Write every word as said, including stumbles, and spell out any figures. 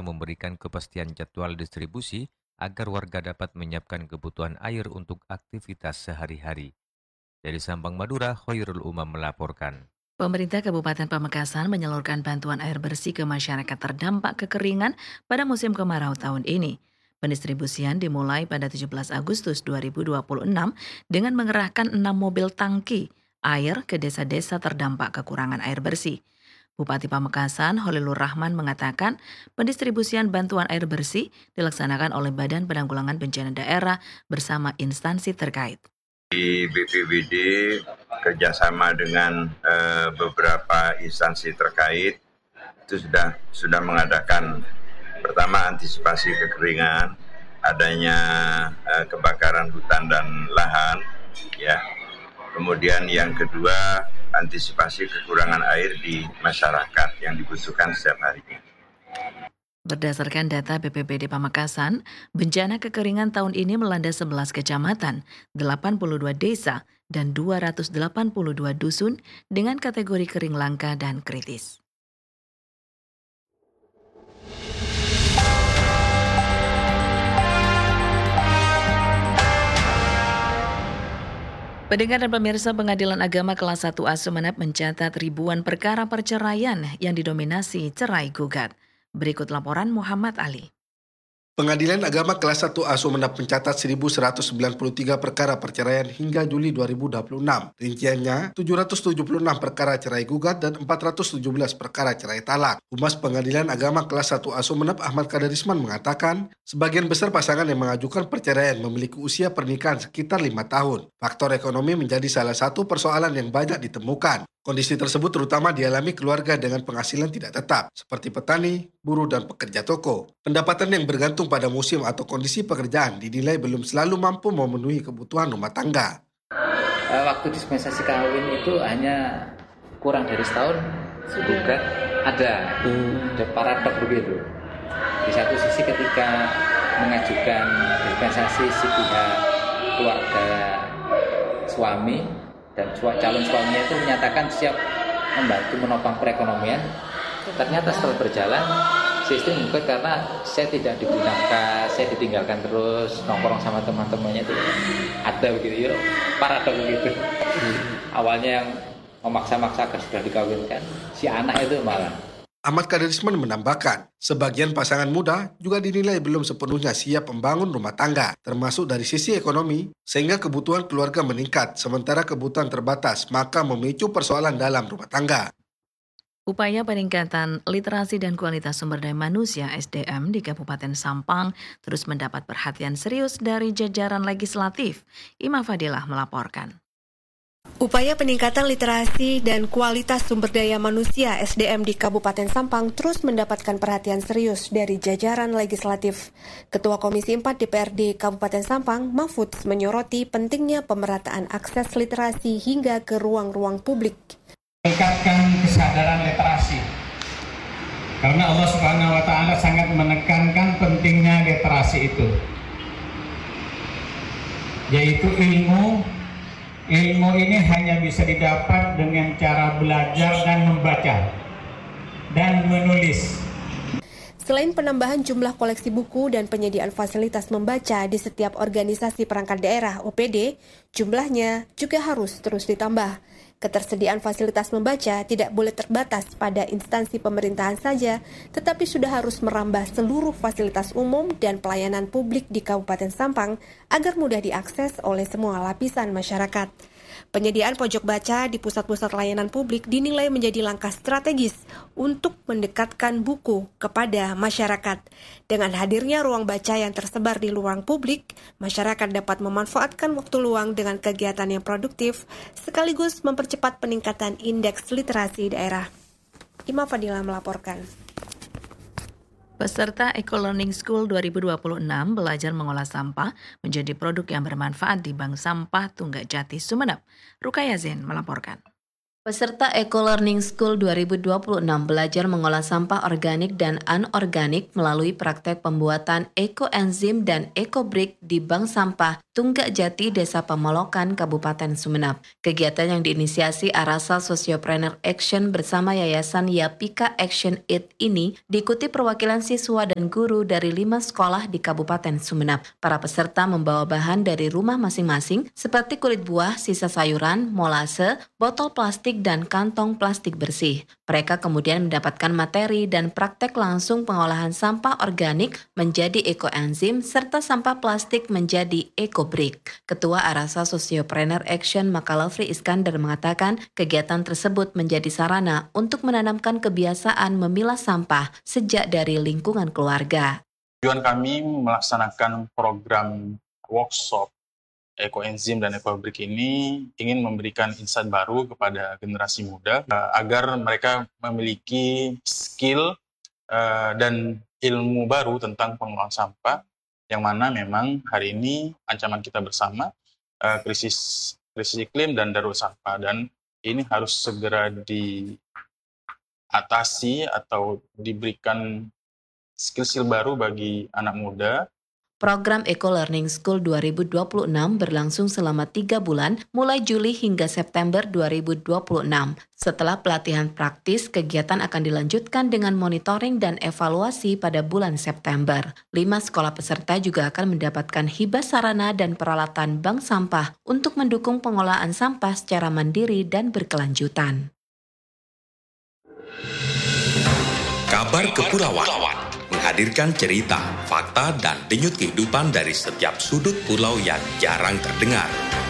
memberikan kepastian jadwal distribusi agar warga dapat menyiapkan kebutuhan air untuk aktivitas sehari-hari. Dari Sampang, Madura, Khairul Umam melaporkan. Pemerintah Kabupaten Pamekasan menyalurkan bantuan air bersih ke masyarakat terdampak kekeringan pada musim kemarau tahun ini. Pendistribusian dimulai pada tujuh belas Agustus dua ribu dua puluh enam dengan mengerahkan enam mobil tangki air ke desa-desa terdampak kekurangan air bersih. Bupati Pamekasan, Holilur Rahman mengatakan pendistribusian bantuan air bersih dilaksanakan oleh Badan Penanggulangan Bencana Daerah bersama instansi terkait. Di B P B D kerjasama dengan eh, beberapa instansi terkait itu sudah sudah mengadakan pertama antisipasi kekeringan, adanya eh, kebakaran hutan dan lahan, ya. Kemudian yang kedua antisipasi kekurangan air di masyarakat yang dibutuhkan setiap harinya. Berdasarkan data B P B D Pamekasan, bencana kekeringan tahun ini melanda sebelas kecamatan, delapan puluh dua desa, dan dua ratus delapan puluh dua dusun dengan kategori kering langka dan kritis. Pendengar dan pemirsa, Pengadilan Agama Kelas satu A Sumeneb mencatat ribuan perkara perceraian yang didominasi cerai gugat. Berikut laporan Muhammad Ali. Pengadilan Agama Kelas satu A Sumeneb mencatat seribu seratus sembilan puluh tiga perkara perceraian hingga Juli dua ribu dua puluh enam. Rinciannya, tujuh ratus tujuh puluh enam perkara cerai gugat dan empat ratus tujuh belas perkara cerai talak. Humas Pengadilan Agama Kelas satu A Sumeneb Ahmad Kadarisman mengatakan, sebagian besar pasangan yang mengajukan perceraian memiliki usia pernikahan sekitar lima tahun. Faktor ekonomi menjadi salah satu persoalan yang banyak ditemukan. Kondisi tersebut terutama dialami keluarga dengan penghasilan tidak tetap, seperti petani, buruh, dan pekerja toko. Pendapatan yang bergantung pada musim atau kondisi pekerjaan dinilai belum selalu mampu memenuhi kebutuhan rumah tangga. Waktu dispensasi kawin itu hanya kurang dari setahun, juga ada, Hmm. ada paradok begitu. Di satu sisi ketika mengajukan dispensasi si pihak keluarga suami, dan calon suaminya itu menyatakan siap membantu menopang perekonomian. Ternyata setelah berjalan, sistem mungkin karena saya tidak diberi nafkah, saya ditinggalkan terus, nongkrong sama teman-temannya itu ada begitu, ya, paradok begitu. Awalnya yang memaksa-maksakan sudah dikawinkan, si anak itu malah. Ahmad Kadarisman menambahkan, sebagian pasangan muda juga dinilai belum sepenuhnya siap membangun rumah tangga, termasuk dari sisi ekonomi, sehingga kebutuhan keluarga meningkat, sementara kebutuhan terbatas, maka memicu persoalan dalam rumah tangga. Upaya peningkatan literasi dan kualitas sumber daya manusia S D M di Kabupaten Sampang terus mendapat perhatian serius dari jajaran legislatif. Ima Fadilah melaporkan. Upaya peningkatan literasi dan kualitas sumber daya manusia S D M di Kabupaten Sampang terus mendapatkan perhatian serius dari jajaran legislatif. Ketua Komisi empat D P R D Kabupaten Sampang, Mahfud, menyoroti pentingnya pemerataan akses literasi hingga ke ruang-ruang publik. Meningkatkan kesadaran literasi. Karena Allah Subhanahu wa taala sangat menekankan pentingnya literasi itu. Yaitu ilmu Ilmu ini hanya bisa didapat dengan cara belajar dan membaca dan menulis. Selain penambahan jumlah koleksi buku dan penyediaan fasilitas membaca di setiap organisasi perangkat daerah O P D, jumlahnya juga harus terus ditambah. Ketersediaan fasilitas membaca tidak boleh terbatas pada instansi pemerintahan saja, tetapi sudah harus merambah seluruh fasilitas umum dan pelayanan publik di Kabupaten Sampang agar mudah diakses oleh semua lapisan masyarakat. Penyediaan pojok baca di pusat-pusat layanan publik dinilai menjadi langkah strategis untuk mendekatkan buku kepada masyarakat. Dengan hadirnya ruang baca yang tersebar di ruang publik, masyarakat dapat memanfaatkan waktu luang dengan kegiatan yang produktif, sekaligus mempercepat peningkatan indeks literasi daerah. Ima Fadila melaporkan. Peserta Eco Learning School dua ribu dua puluh enam belajar mengolah sampah menjadi produk yang bermanfaat di Bank Sampah Tunggak Jati, Sumeneb. Rukaya Zen melaporkan. Peserta Eco Learning School dua ribu dua puluh enam belajar mengolah sampah organik dan anorganik melalui praktek pembuatan ekoenzim dan ekobrick di Bank Sampah Tunggak Jati, Desa Pamolokan, Kabupaten Sumeneb. Kegiatan yang diinisiasi Arasa Sociopreneur Action bersama Yayasan Yapika Action Aid ini diikuti perwakilan siswa dan guru dari lima sekolah di Kabupaten Sumeneb. Para peserta membawa bahan dari rumah masing-masing seperti kulit buah, sisa sayuran, molase, botol plastik, dan kantong plastik bersih. Mereka kemudian mendapatkan materi dan praktek langsung pengolahan sampah organik menjadi ekoenzim serta sampah plastik menjadi ekobrik. Ketua Arasa Sociopreneur Action Makalafri Iskandar mengatakan kegiatan tersebut menjadi sarana untuk menanamkan kebiasaan memilah sampah sejak dari lingkungan keluarga. Tujuan kami melaksanakan program workshop ekoenzim dan ekobrik ini ingin memberikan insight baru kepada generasi muda uh, agar mereka memiliki skill uh, dan ilmu baru tentang pengolahan sampah, yang mana memang hari ini ancaman kita bersama uh, krisis krisis iklim dan darurat sampah, dan ini harus segera diatasi atau diberikan skill-skill baru bagi anak muda. Program Eco Learning School dua ribu dua puluh enam berlangsung selama tiga bulan, mulai Juli hingga September dua ribu dua puluh enam. Setelah pelatihan praktis, kegiatan akan dilanjutkan dengan monitoring dan evaluasi pada bulan September. Lima sekolah peserta juga akan mendapatkan hibah sarana dan peralatan bank sampah untuk mendukung pengolahan sampah secara mandiri dan berkelanjutan. Kabar Kepulauan menghadirkan cerita, fakta, dan denyut kehidupan dari setiap sudut pulau yang jarang terdengar.